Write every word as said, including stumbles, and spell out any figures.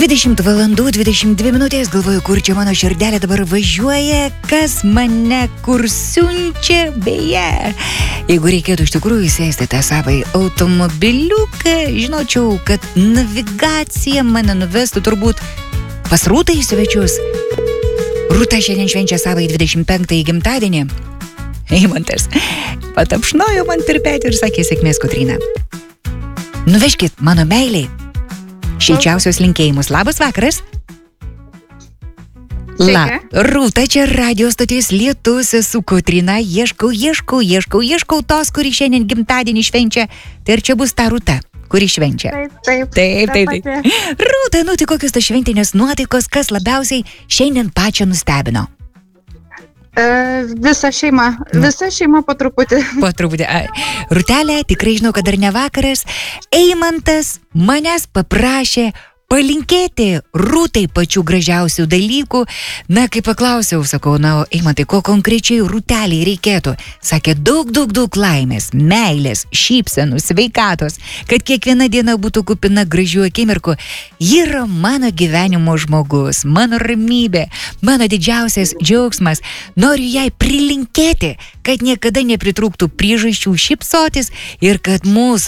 dvidešimt valandų, dvidešimt dvi minutės, galvoju, kur čia mano širdelė dabar važiuoja, kas mane kur siunčia, beje. Jeigu reikėtų iš tikrųjų įsėsti tą savai automobiliuką, žinočiau, kad navigacija mane nuvestų turbūt pas Rūtą į svečius. Rūta šiandien švenčia savai dvidešimt penktąjį gimtadienį. Eimantas patapšnojo man per petį ir sakė sėkmės, Kotryna. Nuvežkit mano meiliai šilčiausios linkėjimus. Labas vakaras. La, Rūta, čia radio stoties Lietus, esu Kotryna, ieškau, ieškau, ieškau, ieškau tos, kuri šiandien gimtadienį švenčia. Tai ir čia bus ta Rūta, kuri švenčia. Taip, taip. Taip, taip, taip. Rūta, nu tai kokios tos šventinės nuotaikos, kas labiausiai šiandien pačią nustebino? Uh, visa šeima, visa šeima po truputį. Po truputį. Rūtelė, tikrai žinau, kad dar ne vakaras. Eimantas manęs paprašė palinkėti Rūtai pačių gražiausių dalykų. Na, kai paklausiau, sakau, na, Eimantai, ko konkrečiai Rūteliai reikėtų? Sakė, daug, daug, daug laimės, meilės, šypsenų, sveikatos, kad kiekviena diena būtų kupina gražių akimirkų. Ji yra mano gyvenimo žmogus, mano ramybė, mano didžiausias džiaugsmas. Noriu jai prilinkėti, kad niekada nepritrūktų priežasčių šypsotis ir kad mūsų